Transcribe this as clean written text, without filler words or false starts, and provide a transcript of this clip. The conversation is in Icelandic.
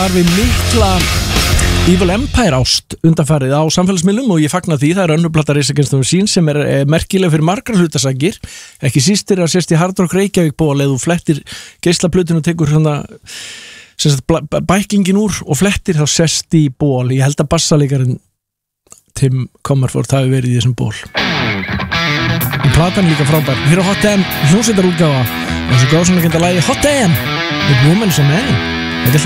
Var við mikla Evil Empire ást undanfarið á samfélagsmiðlum og ég fagna því, það önnur plata Rage Against the Machine sem merkileg fyrir margar hlutasakir, ekki sístir að sést í Hard Rock Reykjavík ból eða þú flettir geislaplötun og tekur svona bæklingin úr og flettir þá sést í ból. Ég held að bassalekarinn Tim Comerford hafi verið í þessum ból. En platan líka frábær. Hér á Hot Damn hljómsveitarútgáfa og þessu grásanlegenda lagi Hot Damn with Woman's a Man.